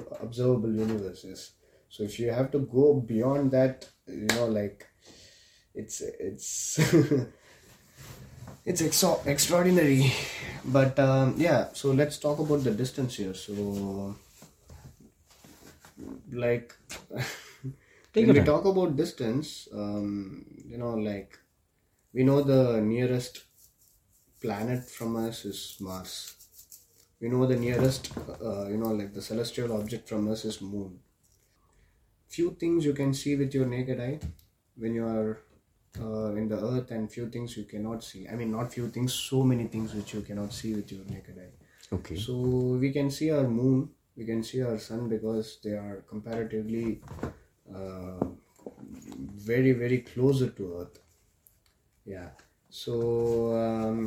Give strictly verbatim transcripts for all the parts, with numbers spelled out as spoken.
observable universe is. So if you have to go beyond that, you know, like it's it's it's exo- extraordinary. But um, yeah, so let's talk about the distance here. So like Take when your we time. talk about distance, um, you know, like we know the nearest planet from us is Mars. We know the nearest, uh, you know, like the celestial object from us is Moon. Few things you can see with your naked eye when you are uh, in the Earth, and few things you cannot see. I mean, not few things, so many things which you cannot see with your naked eye. Okay. So we can see our Moon, we can see our Sun because they are comparatively uh, very, very closer to Earth. Yeah. So um,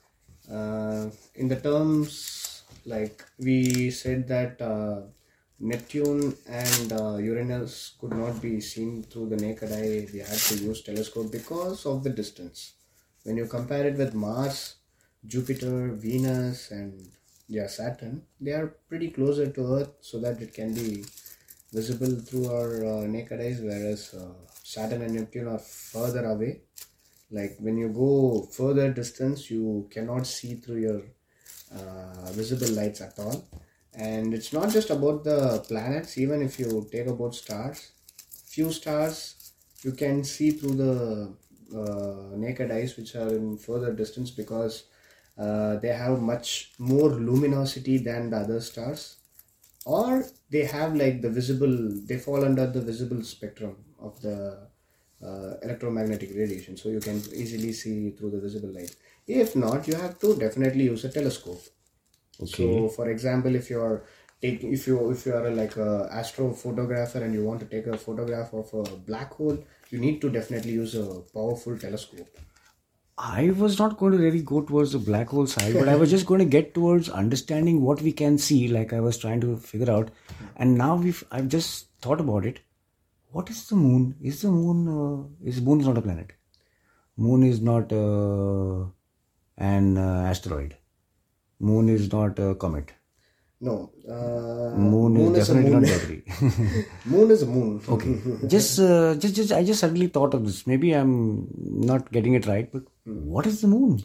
uh, in the terms, like we said that uh, Neptune and uh, Uranus could not be seen through the naked eye. We had to use telescope because of the distance. When you compare it with Mars, Jupiter, Venus, and yeah, Saturn, they are pretty closer to Earth, so that it can be visible through our uh, naked eyes, whereas uh, Saturn and Neptune are further away. Like when you go further distance, you cannot see through your uh, visible lights at all. And it's not just about the planets. Even if you take about stars, few stars you can see through the uh, naked eyes which are in further distance, because uh, they have much more luminosity than the other stars, or they have like the visible, they fall under the visible spectrum of the uh, electromagnetic radiation, so you can easily see through the visible light. If not, you have to definitely use a telescope. Okay. So for example, if you are taking if you if you are like a astrophotographer and you want to take a photograph of a black hole, you need to definitely use a powerful telescope. I was not going to really go towards the black hole side, but I was just going to get towards understanding what we can see, like I was trying to figure out. And now we've I've just thought about it. What is the moon? Is the moon uh, is moon is not a planet. Moon is not uh, an uh, asteroid. Moon is not a comet. No, uh, Moon, moon is is a definitely moon. not Mercury. Moon is a moon. Okay. Just, uh, just, just, I just suddenly thought of this. Maybe I'm not getting it right, but what is the moon?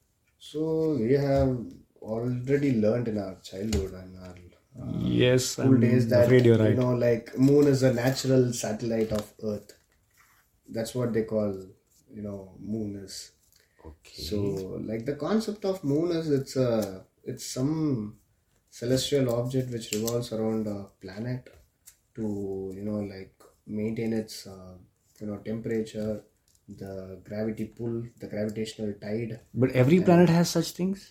So we have already learned in our childhood and our uh, Yes, school I'm days that afraid you're you right. know, like moon is a natural satellite of Earth. That's what they call, you know, moon is. Okay. So like the concept of moon is it's a it's some celestial object which revolves around a planet to, you know, like maintain its uh, you know, temperature, the gravity pull, the gravitational tide. But every planet has such things?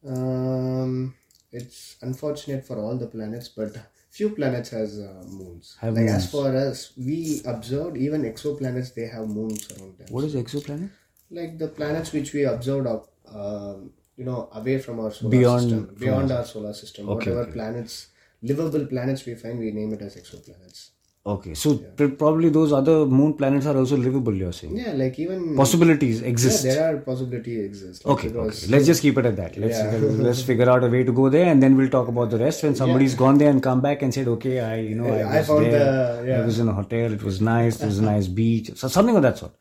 Um, it's unfortunate for all the planets, but few planets has uh, moons. Have like moons. As far as we observed, even exoplanets, they have moons around them. What is exoplanet? Like the planets which we observed up, um, you know, away from our solar Beyond- system, beyond our solar system, Okay, whatever okay. planets, livable planets we find, we name it as exoplanets. Okay, so pr- probably those other moon planets are also livable, you're saying? Yeah, like even Possibilities yeah, exist. there are possibilities exist. Like Okay, because- okay. Let's just keep it at that. Let's Yeah. let's figure out a way to go there, and then we'll talk about the rest. When somebody's gone there and come back and said, "Okay, I you know I I was found there. the- yeah. I was in a hotel. It was nice. There was a nice beach. So something of that sort."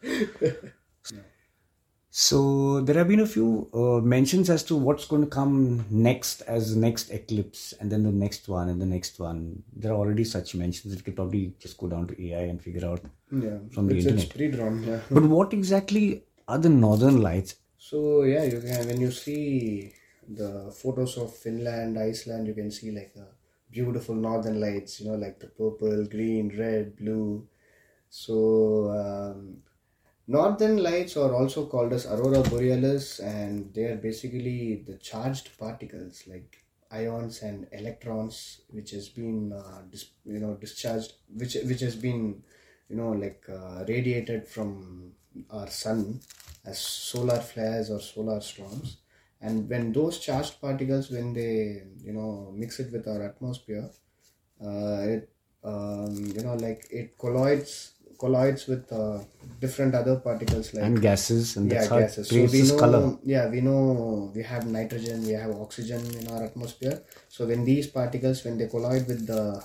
So there have been a few uh, mentions as to what's going to come next as the next eclipse, and then the next one, and the next one. There are already such mentions. We could probably just go down to A I and figure out yeah, from the it's, internet. it's pre-drawn. Yeah. But what exactly are the northern lights? So yeah, you can, when you see the photos of Finland, Iceland, you can see like a beautiful northern lights. You know, like the purple, green, red, blue. So um, northern lights are also called as aurora borealis, and they are basically the charged particles like ions and electrons, which has been uh, dis- you know discharged, which which has been you know like uh, radiated from our sun as solar flares or solar storms. And when those charged particles, when they you know mix it with our atmosphere, uh, it um, you know like it colloids colloids with uh, different other particles like And gases, and that's yeah, how it gases. So creates we this know, color. yeah, we know we have nitrogen, we have oxygen in our atmosphere. So when these particles, when they collide with the